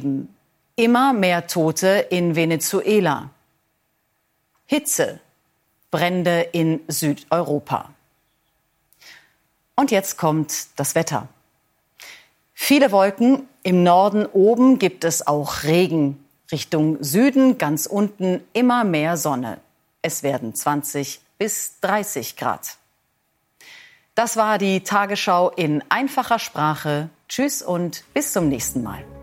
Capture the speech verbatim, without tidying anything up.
Erdbeben. Immer mehr Tote in Venezuela. Hitze. Brände in Südeuropa. Und jetzt kommt das Wetter. Viele Wolken. Im Norden oben gibt es auch Regen. Richtung Süden, ganz unten, immer mehr Sonne. Es werden zwanzig bis dreißig Grad. Das war die Tagesschau in einfacher Sprache. Tschüss und bis zum nächsten Mal.